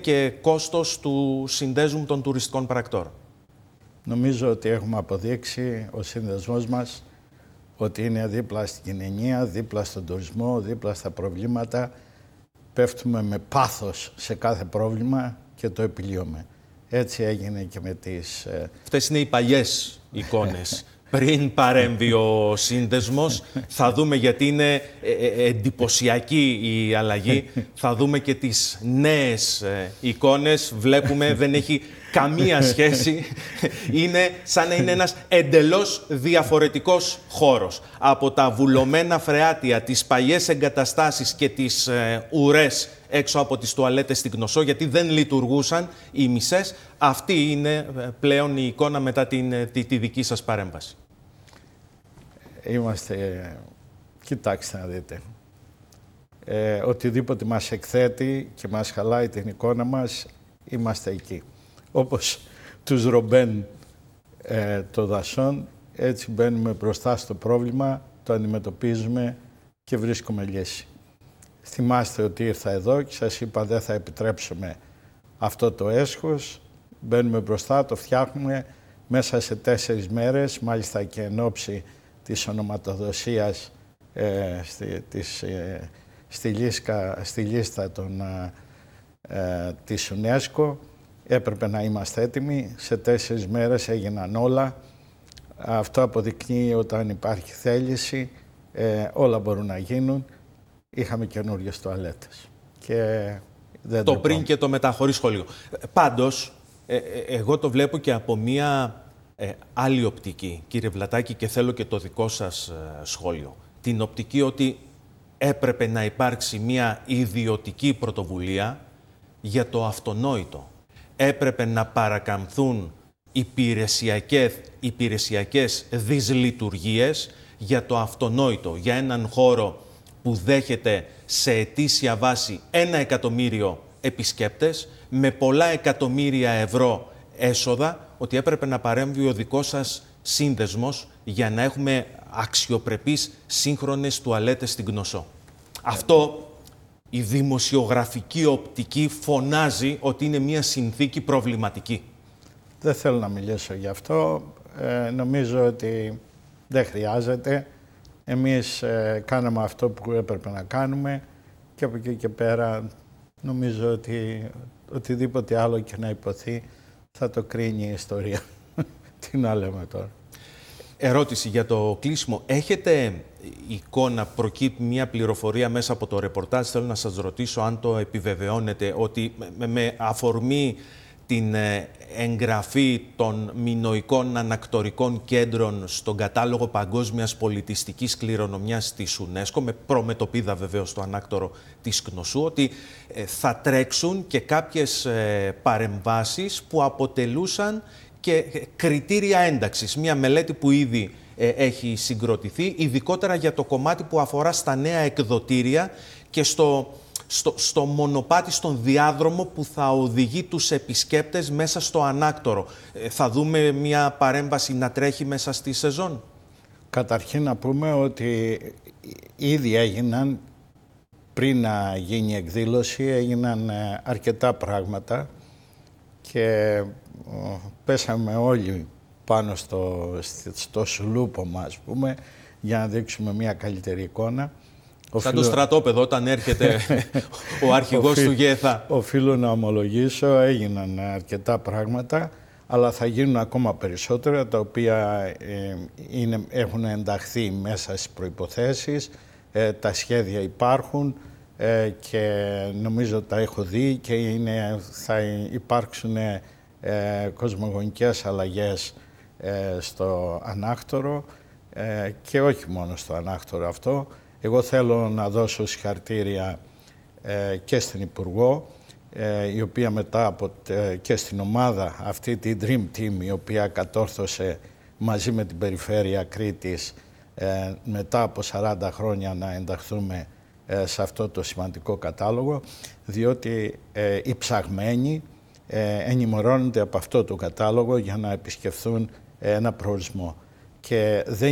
και κόστος του συνδέσμου των τουριστικών πρακτόρων. Νομίζω ότι έχουμε αποδείξει ο σύνδεσμός μας ότι είναι δίπλα στην κοινωνία, δίπλα στον τουρισμό, δίπλα στα προβλήματα. Πέφτουμε με πάθος σε κάθε πρόβλημα και το επιλύουμε. Έτσι έγινε και με τις... Αυτές είναι οι παλιές εικόνες. Πριν παρέμβει ο σύνδεσμος, θα δούμε, γιατί είναι εντυπωσιακή η αλλαγή, θα δούμε και τις νέες εικόνες. Βλέπουμε, δεν έχει καμία σχέση. Είναι σαν να είναι ένας εντελώς διαφορετικός χώρος. Από τα βουλωμένα φρεάτια, τις παλιές εγκαταστάσεις και τις ουρές έξω από τις τουαλέτες στην Κνωσό, γιατί δεν λειτουργούσαν οι μισές. Αυτή είναι πλέον η εικόνα μετά τη δική σας παρέμβαση. Κοιτάξτε να δείτε. Οτιδήποτε μας εκθέτει και μας χαλάει την εικόνα μας, είμαστε εκεί. Όπως τους Ρομπέν των δασών, έτσι μπαίνουμε μπροστά στο πρόβλημα, το αντιμετωπίζουμε και βρίσκουμε λύση. Θυμάστε ότι ήρθα εδώ και σας είπα δεν θα επιτρέψουμε αυτό το έσχος. Μπαίνουμε μπροστά, το φτιάχνουμε μέσα σε 4 μέρες, μάλιστα και εν ώψη της ονοματοδοσίας στη λίστα της UNESCO. Έπρεπε να είμαστε έτοιμοι. Σε 4 μέρες έγιναν όλα. Αυτό αποδεικνύει όταν υπάρχει θέληση, όλα μπορούν να γίνουν. Είχαμε καινούριες τουαλέτες. Και δεν το πριν και το μετά, χωρίς σχόλιο. Πάντως, εγώ το βλέπω και από μία άλλη οπτική, κύριε Βλατάκη, και θέλω και το δικό σας σχόλιο. Την οπτική ότι έπρεπε να υπάρξει μία ιδιωτική πρωτοβουλία για το αυτονόητο. Έπρεπε να παρακαμφθούν υπηρεσιακές δυσλειτουργίες για το αυτονόητο, για έναν χώρο που δέχεται σε ετήσια βάση 1 εκατομμύριο επισκέπτες με πολλά εκατομμύρια ευρώ έσοδα, ότι έπρεπε να παρέμβει ο δικός σας σύνδεσμος για να έχουμε αξιοπρεπείς σύγχρονες τουαλέτες στην Κνωσό. Αυτό η δημοσιογραφική οπτική φωνάζει ότι είναι μια συνθήκη προβληματική. Δεν θέλω να μιλήσω γι' αυτό. Νομίζω ότι δεν χρειάζεται. Εμείς κάναμε αυτό που έπρεπε να κάνουμε και από εκεί και πέρα νομίζω ότι οτιδήποτε άλλο και να υποθεί θα το κρίνει η ιστορία. Τι να λέμε τώρα. Ερώτηση για το κλείσιμο. Έχετε εικόνα, προκύπτει μια πληροφορία μέσα από το ρεπορτάζ, θέλω να σας ρωτήσω αν το επιβεβαιώνετε, ότι με αφορμή την εγγραφή των μινωικών ανακτορικών κέντρων στον κατάλογο παγκόσμιας πολιτιστικής κληρονομιάς της UNESCO, με προμετωπίδα βεβαίως το ανάκτορο της Κνωσού, ότι θα τρέξουν και κάποιες παρεμβάσεις που αποτελούσαν και κριτήρια ένταξης. Μια μελέτη που ήδη έχει συγκροτηθεί, ειδικότερα για το κομμάτι που αφορά στα νέα εκδοτήρια και στο μονοπάτι, στον διάδρομο που θα οδηγεί τους επισκέπτες μέσα στο ανάκτορο. Θα δούμε μια παρέμβαση να τρέχει μέσα στη σεζόν. Καταρχήν να πούμε ότι ήδη έγιναν, πριν να γίνει η εκδήλωση, έγιναν αρκετά πράγματα και πέσαμε όλοι πάνω στο σουλούπωμα, ας πούμε, για να δείξουμε μια καλύτερη εικόνα. Σαν το στρατόπεδο όταν έρχεται ο αρχηγός του ΓΕΘΑ. Οφείλω να ομολογήσω, έγιναν αρκετά πράγματα, αλλά θα γίνουν ακόμα περισσότερα, τα οποία έχουν ενταχθεί μέσα στις προϋποθέσεις. Τα σχέδια υπάρχουν και νομίζω τα έχω δει και θα υπάρξουν κοσμογονικές αλλαγές στο ανάκτορο και όχι μόνο στο ανάκτορο αυτό. Εγώ θέλω να δώσω συγχαρητήρια και στην Υπουργό, η οποία μετά και στην ομάδα αυτή τη Dream Team, η οποία κατόρθωσε μαζί με την Περιφέρεια Κρήτης μετά από 40 χρόνια να ενταχθούμε σε αυτό το σημαντικό κατάλογο, διότι οι ψαγμένοι ενημερώνονται από αυτό το κατάλογο για να επισκεφθούν ένα προορισμό. Και δεν